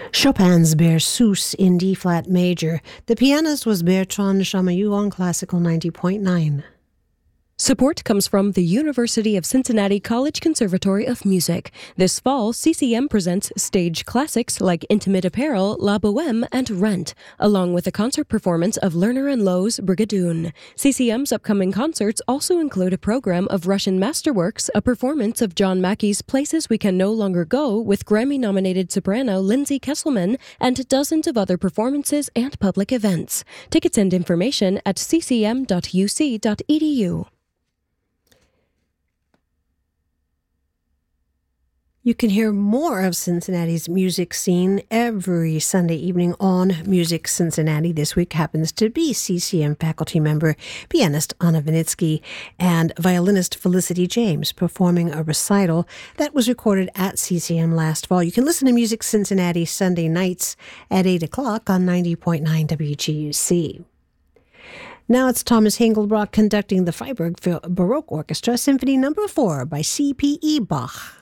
Chopin's Berceuse in D-flat major. The pianist was Bertrand Chamayou on Classical 90.9. Support comes from the University of Cincinnati College Conservatory of Music. This fall, CCM presents stage classics like Intimate Apparel, La Bohème, and Rent, along with a concert performance of Lerner and Loewe's Brigadoon. CCM's upcoming concerts also include a program of Russian masterworks, a performance of John Mackey's Places We Can No Longer Go with Grammy-nominated soprano Lindsay Kesselman, and dozens of other performances and public events. Tickets and information at ccm.uc.edu. You can hear more of Cincinnati's music scene every Sunday evening on Music Cincinnati. This week happens to be CCM faculty member, pianist Anna Vinitsky, and violinist Felicity James performing a recital that was recorded at CCM last fall. You can listen to Music Cincinnati Sunday nights at 8 o'clock on 90.9 WGUC. Now it's Thomas Engelbrock conducting the Freiburg Baroque Orchestra Symphony No. 4 by C.P.E. Bach.